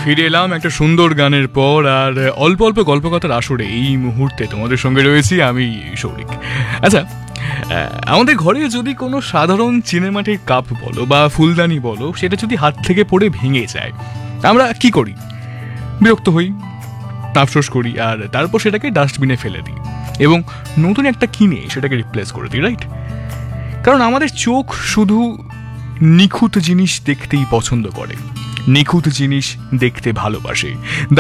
ফিরে এলাম একটা সুন্দর গানের পর, আর অল্প অল্প গল্পকথার আসরে এই মুহূর্তে তোমাদের সঙ্গে রয়েছি আমি, সৌরিক। আচ্ছা, আমাদের ঘরে যদি কোনো সাধারণ চিনেমাটির কাপ বলো বা ফুলদানি বলো, সেটা যদি হাত থেকে পড়ে ভেঙে যায়, আমরা কি করি? বিরক্ত হই, আফসোস করি, আর তারপর সেটাকে ডাস্টবিনে ফেলে দিই এবং নতুন একটা কিনে সেটাকে রিপ্লেস করে দিই, রাইট? কারণ আমাদের চোখ শুধু নিখুঁত জিনিস দেখতেই পছন্দ করে, নিখুঁত জিনিস দেখতে ভালোবাসে।